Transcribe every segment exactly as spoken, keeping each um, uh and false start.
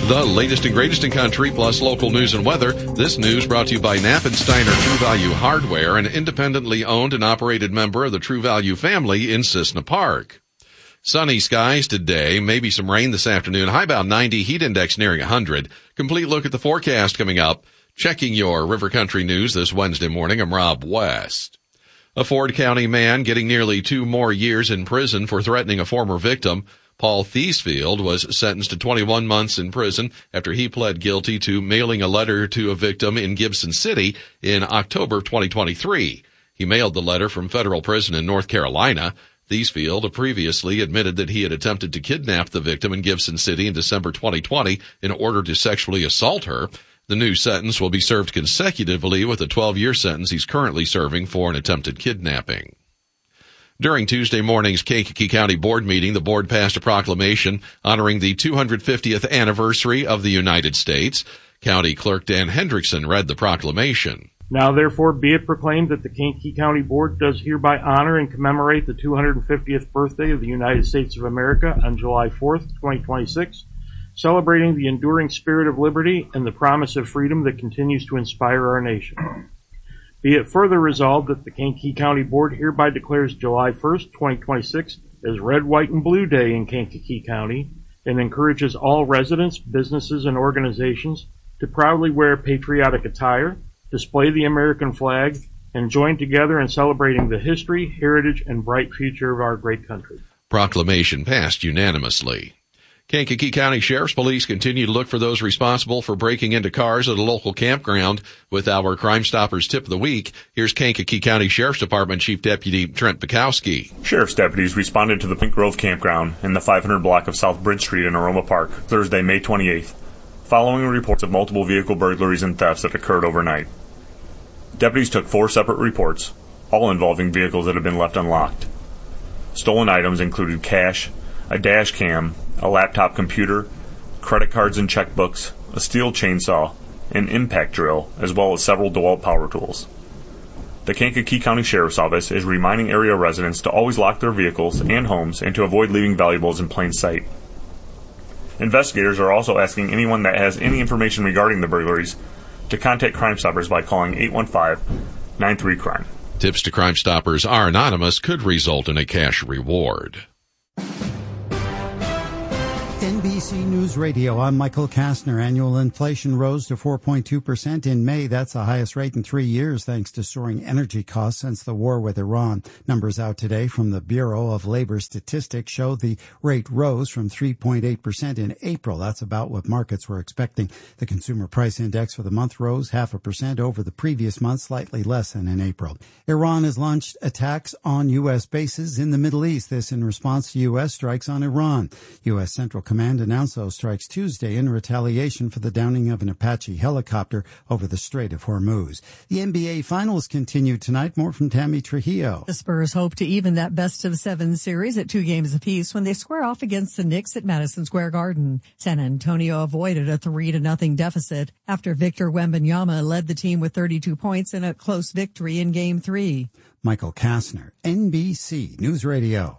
The latest and greatest in country, plus local news and weather. This news brought to you by Knapp and Steiner True Value Hardware, an independently owned and operated member of the True Value family in Cissna Park. Sunny skies today, maybe some rain this afternoon. High about ninety, heat index nearing one hundred. Complete look at the forecast coming up. Checking your River Country news this Wednesday morning, I'm Rob West. A Ford County man getting nearly two more years in prison for threatening a former victim. Paul Thiesfield was sentenced to twenty-one months in prison after he pled guilty to mailing a letter to a victim in Gibson City in October twenty twenty-three. He mailed the letter from federal prison in North Carolina. Thiesfield previously admitted that he had attempted to kidnap the victim in Gibson City in December twenty twenty in order to sexually assault her. The new sentence will be served consecutively with a twelve-year sentence he's currently serving for an attempted kidnapping. During Tuesday morning's Kankakee County Board meeting, the board passed a proclamation honoring the two hundred fiftieth anniversary of the United States. County Clerk Dan Hendrickson read the proclamation. Now therefore be it proclaimed that the Kankakee County Board does hereby honor and commemorate the two hundred fiftieth birthday of the United States of America on July fourth, twenty twenty-six, celebrating the enduring spirit of liberty and the promise of freedom that continues to inspire our nation. Be it further resolved that the Kankakee County Board hereby declares July first, twenty twenty-six as Red, White, and Blue Day in Kankakee County and encourages all residents, businesses, and organizations to proudly wear patriotic attire, display the American flag, and join together in celebrating the history, heritage, and bright future of our great country. Proclamation passed unanimously. Kankakee County Sheriff's Police continue to look for those responsible for breaking into cars at a local campground with our Crime Stoppers Tip of the Week. Here's Kankakee County Sheriff's Department Chief Deputy Trent Bukowski. Sheriff's deputies responded to the Pink Grove Campground in the five hundred block of South Bridge Street in Aroma Park Thursday, May twenty-eighth, following reports of multiple vehicle burglaries and thefts that occurred overnight. Deputies took four separate reports, all involving vehicles that had been left unlocked. Stolen items included cash, a dash cam, a laptop computer, credit cards and checkbooks, a steel chainsaw, an impact drill, as well as several DeWalt power tools. The Kankakee County Sheriff's Office is reminding area residents to always lock their vehicles and homes and to avoid leaving valuables in plain sight. Investigators are also asking anyone that has any information regarding the burglaries to contact Crime Stoppers by calling eight one five, nine three, crime. Tips to Crime Stoppers are anonymous, could result in a cash reward. N B C News Radio, I'm Michael Kastner. Annual inflation rose to four point two percent in May. That's the highest rate in three years thanks to soaring energy costs since the war with Iran. Numbers out today from the Bureau of Labor Statistics show the rate rose from three point eight percent in April. That's about what markets were expecting. The Consumer Price Index for the month rose half a percent over the previous month, slightly less than in April. Iran has launched attacks on U S bases in the Middle East. This in response to U S strikes on Iran. U S Central Command announced those strikes Tuesday in retaliation for the downing of an Apache helicopter over the Strait of Hormuz. The N B A Finals continue tonight. More from Tammy Trujillo. The Spurs hope to even that best-of-seven series at two games apiece when they square off against the Knicks at Madison Square Garden. San Antonio avoided a three to nothing deficit after Victor Wembanyama led the team with thirty-two points in a close victory in Game three. Michael Kastner, N B C News Radio.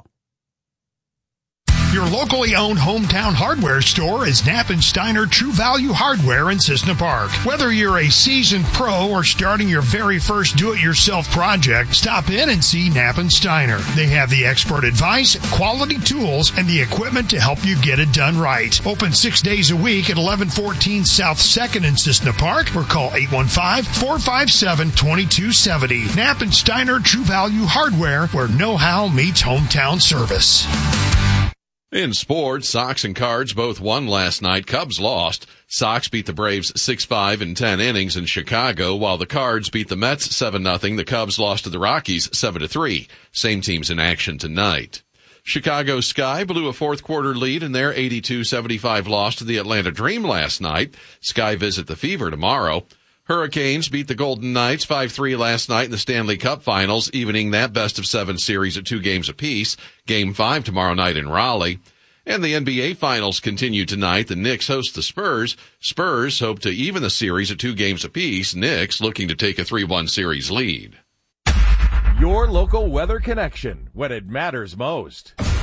Your locally owned hometown hardware store is Knapp and Steiner True Value Hardware in Cissna Park. Whether you're a seasoned pro or starting your very first do-it-yourself project, stop in and see Knapp and Steiner. They have the expert advice, quality tools, and the equipment to help you get it done right. Open six days a week at eleven fourteen South second in Cissna Park or call eight one five, four five seven, two two seven zero. Knapp and Steiner True Value Hardware, where know-how meets hometown service. In sports, Sox and Cards both won last night. Cubs lost. Sox beat the Braves six five in ten innings in Chicago, while the Cards beat the Mets seven nothing. The Cubs lost to the Rockies seven to three. Same teams in action tonight. Chicago Sky blew a fourth quarter lead in their eighty-two seventy-five loss to the Atlanta Dream last night. Sky visit the Fever tomorrow. Hurricanes beat the Golden Knights five three last night in the Stanley Cup Finals, evening that best-of-seven series at two games apiece. Game five tomorrow night in Raleigh. And the N B A Finals continue tonight. The Knicks host the Spurs. Spurs hope to even the series at two games apiece. Knicks looking to take a three one series lead. Your local weather connection when it matters most.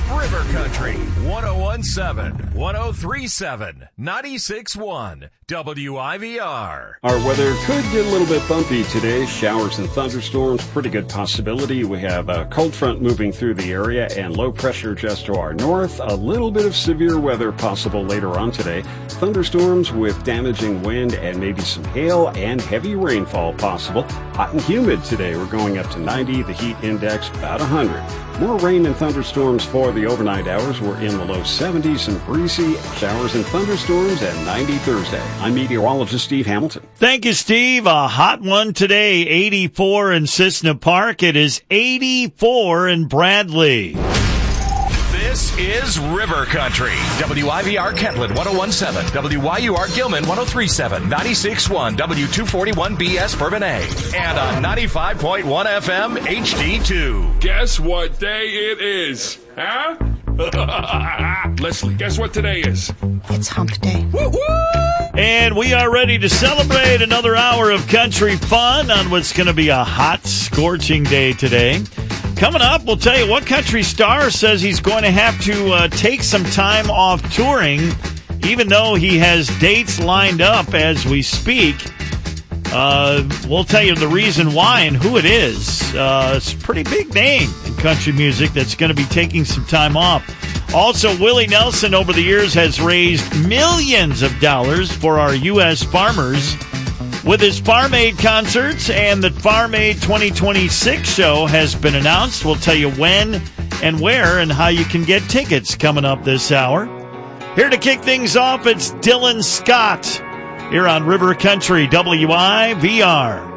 River Country, one oh one point seven, one oh three point seven, ninety-six point one, W I V R. Our weather could get a little bit bumpy today. Showers and thunderstorms, pretty good possibility. We have a cold front moving through the area and low pressure just to our north. A little bit of severe weather possible later on today. Thunderstorms with damaging wind and maybe some hail and heavy rainfall possible. Hot and humid today. We're going up to ninety. The heat index about one hundred. More rain and thunderstorms for the overnight hours. We're in the low seventies and breezy. Showers and thunderstorms at ninety Thursday. I'm meteorologist Steve Hamilton. Thank you, Steve. A hot one today, eighty-four in Cissna Park. It is eighty-four in Bradley. This is River Country. W I V R Kentland one oh one point seven, W Y U R Gilman one oh three point seven, ninety-six point one, W two forty-one B S Bourbonnais, and on ninety-five point one F M H D two. Guess what day it is, huh? Leslie, guess what today is? It's hump day. Woo-woo! And we are ready to celebrate another hour of country fun on what's going to be a hot, scorching day today. Coming up, we'll tell you what country star says he's going to have to uh, take some time off touring, even though he has dates lined up as we speak. Uh, we'll tell you the reason why and who it is. Uh, it's a pretty big name in country music that's going to be taking some time off. Also, Willie Nelson over the years has raised millions of dollars for our U S farmers with his Farm Aid concerts, and the Farm Aid twenty twenty-six show has been announced. We'll tell you when and where and how you can get tickets coming up this hour. Here to kick things off, it's Dylan Scott here on River Country, W I V R.